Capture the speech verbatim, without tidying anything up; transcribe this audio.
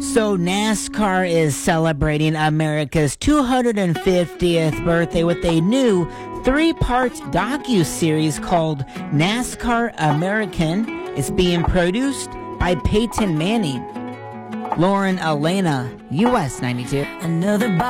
So NASCAR is celebrating America's two hundred fiftieth birthday with a new three-part docu-series called NASCAR American. It's being produced by Peyton Manning. Lauren Elena, U S ninety-two. Another